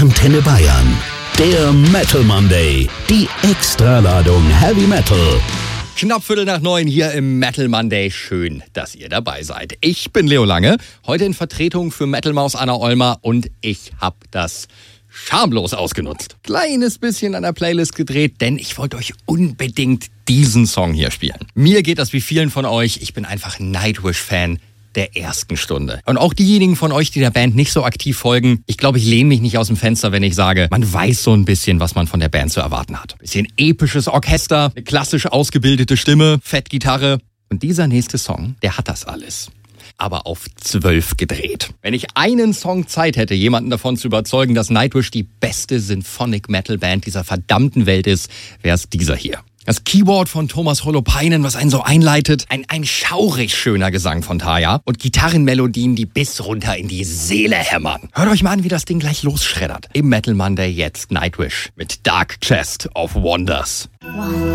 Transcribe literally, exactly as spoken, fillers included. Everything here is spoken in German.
Antenne Bayern. Der Metal Monday. Die Extraladung Heavy Metal. Knapp Viertel nach neun hier im Metal Monday. Schön, dass ihr dabei seid. Ich bin Leo Lange, heute in Vertretung für Metal-Maus Anna Ollmer und ich hab das schamlos ausgenutzt. Kleines bisschen an der Playlist gedreht, denn ich wollte euch unbedingt diesen Song hier spielen. Mir geht das wie vielen von euch. Ich bin einfach Nightwish-Fan der ersten Stunde. Und auch diejenigen von euch, die der Band nicht so aktiv folgen, ich glaube, ich lehne mich nicht aus dem Fenster, wenn ich sage, man weiß so ein bisschen, was man von der Band zu erwarten hat. Bisschen episches Orchester, eine klassisch ausgebildete Stimme, Fettgitarre. Und dieser nächste Song, der hat das alles. Aber auf zwölf gedreht. Wenn ich einen Song Zeit hätte, jemanden davon zu überzeugen, dass Nightwish die beste Symphonic Metal Band dieser verdammten Welt ist, wäre es dieser hier. Das Keyboard von Thomas Holopainen, was einen so einleitet. Ein, ein schaurig schöner Gesang von Tarja. Und Gitarrenmelodien, die bis runter in die Seele hämmern. Hört euch mal an, wie das Ding gleich losschreddert. Im Metal Monday jetzt Nightwish mit Dark Chest of Wonders.